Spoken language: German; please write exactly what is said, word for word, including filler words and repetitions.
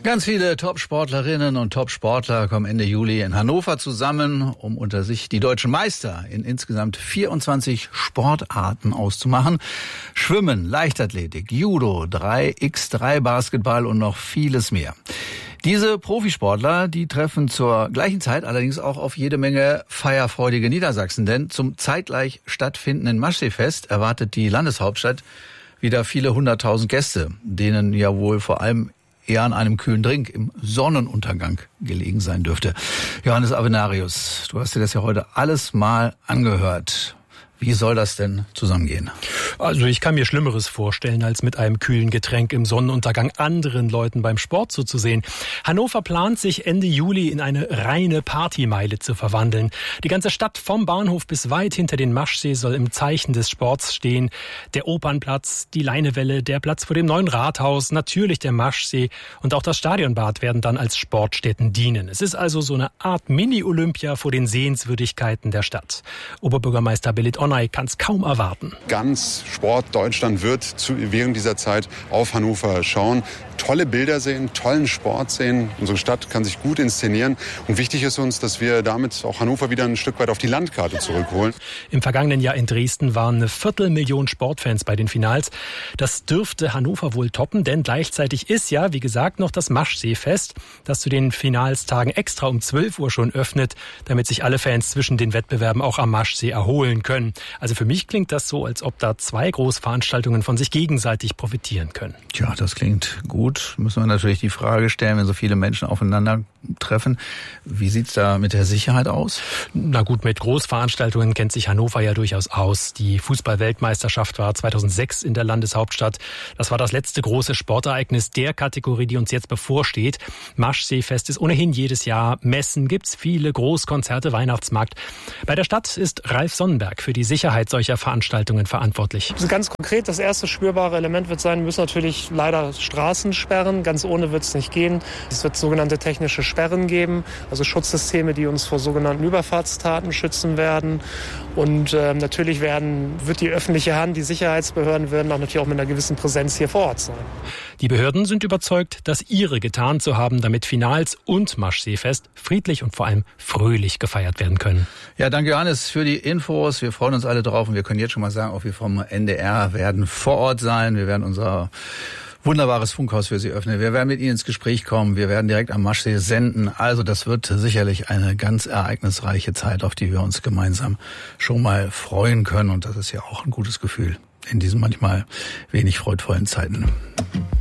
Ganz viele Top-Sportlerinnen und Top-Sportler kommen Ende Juli in Hannover zusammen, um unter sich die deutschen Meister in insgesamt vierundzwanzig Sportarten auszumachen. Schwimmen, Leichtathletik, Judo, drei mal drei Basketball und noch vieles mehr. Diese Profisportler, die treffen zur gleichen Zeit allerdings auch auf jede Menge feierfreudige Niedersachsen, denn zum zeitgleich stattfindenden Maschseefest erwartet die Landeshauptstadt wieder viele hunderttausend Gäste, denen ja wohl vor allem eher an einem kühlen Drink im Sonnenuntergang gelegen sein dürfte. Johannes Avenarius, du hast dir das ja heute alles mal angehört. Wie soll das denn zusammengehen? Also ich kann mir Schlimmeres vorstellen, als mit einem kühlen Getränk im Sonnenuntergang anderen Leuten beim Sport zuzusehen. Hannover plant, sich Ende Juli in eine reine Partymeile zu verwandeln. Die ganze Stadt vom Bahnhof bis weit hinter den Maschsee soll im Zeichen des Sports stehen. Der Opernplatz, die Leinewelle, der Platz vor dem neuen Rathaus, natürlich der Maschsee und auch das Stadionbad werden dann als Sportstätten dienen. Es ist also so eine Art Mini-Olympia vor den Sehenswürdigkeiten der Stadt. Oberbürgermeister Belit Onay kann es kaum erwarten. Ganz Sport Deutschland wird zu, während dieser Zeit auf Hannover schauen, tolle Bilder sehen, tollen Sport sehen. Unsere Stadt kann sich gut inszenieren. Und wichtig ist uns, dass wir damit auch Hannover wieder ein Stück weit auf die Landkarte zurückholen. Im vergangenen Jahr in Dresden waren eine Viertelmillion Sportfans bei den Finals. Das dürfte Hannover wohl toppen, denn gleichzeitig ist ja, wie gesagt, noch das Maschseefest, das zu den Finalstagen extra um zwölf Uhr schon öffnet, damit sich alle Fans zwischen den Wettbewerben auch am Maschsee erholen können. Also für mich klingt das so, als ob da zwei Großveranstaltungen von sich gegenseitig profitieren können. Tja, das klingt gut. Müssen wir natürlich die Frage stellen, wenn so viele Menschen aufeinandertreffen. Wie sieht's da mit der Sicherheit aus? Na gut, mit Großveranstaltungen kennt sich Hannover ja durchaus aus. Die Fußball-Weltmeisterschaft war zweitausendsechs in der Landeshauptstadt. Das war das letzte große Sportereignis der Kategorie, die uns jetzt bevorsteht. Maschseefest ist ohnehin jedes Jahr. Messen gibt's viele, Großkonzerte, Weihnachtsmarkt. Bei der Stadt ist Ralf Sonnenberg für die Sicherheit solcher Veranstaltungen verantwortlich. Also ganz konkret, das erste spürbare Element wird sein, wir müssen natürlich leider Straßen sperren. Ganz ohne wird es nicht gehen. Es wird sogenannte technische Sperren geben, also Schutzsysteme, die uns vor sogenannten Überfahrtstaten schützen werden. Und äh, natürlich werden, wird die öffentliche Hand, die Sicherheitsbehörden werden auch natürlich auch mit einer gewissen Präsenz hier vor Ort sein. Die Behörden sind überzeugt, das ihre getan zu haben, damit Finals und Maschseefest friedlich und vor allem fröhlich gefeiert werden können. Ja, danke Johannes für die Infos. Wir freuen uns alle drauf und wir können jetzt schon mal sagen, auch wir vom N D R werden vor Ort sein. Wir werden unser wunderbares Funkhaus für Sie öffnen. Wir werden mit Ihnen ins Gespräch kommen. Wir werden direkt am Maschsee senden. Also das wird sicherlich eine ganz ereignisreiche Zeit, auf die wir uns gemeinsam schon mal freuen können. Und das ist ja auch ein gutes Gefühl in diesen manchmal wenig freudvollen Zeiten.